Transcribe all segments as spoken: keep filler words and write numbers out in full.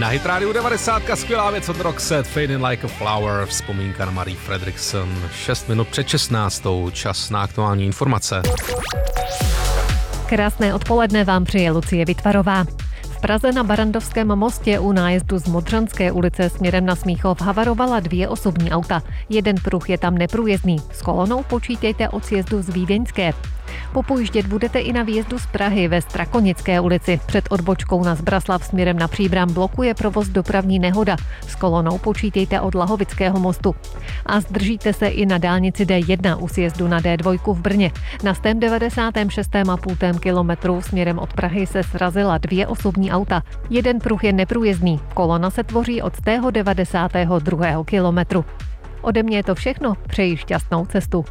Na Hit Radio devadesát skvělá věc od Roxette, Fading Like a Flower, vzpomínka na Marie Fredriksson. šest minut před šestnáctou, čas na aktuální informace. Krásné odpoledne vám přeje Lucie Vytvarová. V Praze na Barrandovském mostě u nájezdu z Modřanské ulice směrem na Smíchov havarovala dvě osobní auta. Jeden pruh je tam neprůjezdný. S kolonou počítejte od sjezdu z Vídeňské. Popojíždět budete i na výjezdu z Prahy ve Strakonické ulici. Před odbočkou na Zbraslav směrem na Příbram blokuje provoz dopravní nehoda. S kolonou počítejte od Lahovického mostu. A zdržíte se i na dálnici D jedna u sjezdu na D dva v Brně. Na sto devadesát šest celá pět kilometru směrem od Prahy se srazila dvě osobní auta. Jeden pruh je neprůjezdný. Kolona se tvoří od sto devadesátého druhého kilometru. Ode mě je to všechno. Přeji šťastnou cestu.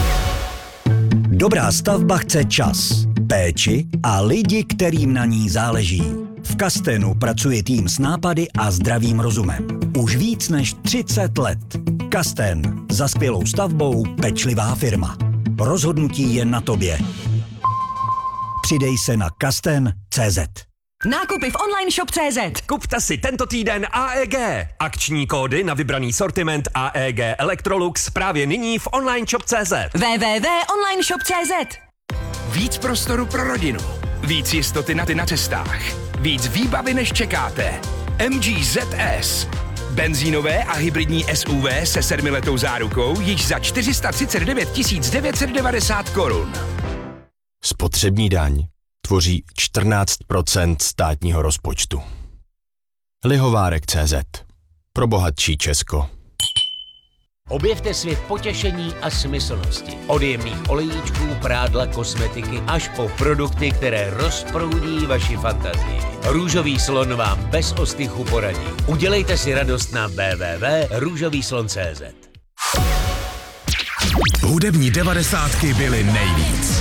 Dobrá stavba chce čas, péči a lidi, kterým na ní záleží. V Kastenu pracuje tým s nápady a zdravým rozumem. Už víc než třicet let. Kasten. Za skvělou stavbou pečlivá firma. Rozhodnutí je na tobě. Přidej se na kasten tečka cé zet. Nákupy v online shop tečka cé zet. Kupte si tento týden A E G. Akční kódy na vybraný sortiment A E G Electrolux právě nyní v online shop tečka cé zet. w w w tečka online shop tečka cé zet. Víc prostoru pro rodinu. Víc jistoty na ty na cestách. Víc výbavy, než čekáte. M G Z S. Benzínové a hybridní S U V se sedmiletou zárukou již za čtyři sta třicet devět tisíc devět set devadesát korun. Spotřební daň tvoří čtrnáct procent státního rozpočtu. Lihovárek tečka cé zet. Pro bohatší Česko. Objevte svět potěšení a smyslnosti. Od jemných olejíčků, prádla, kosmetiky až po produkty, které rozproudí vaši fantazii. Růžový slon vám bez ostychu poradí. Udělejte si radost na w w w tečka růžový slon tečka cé zet. Hudební devadesátky byly nejvíc.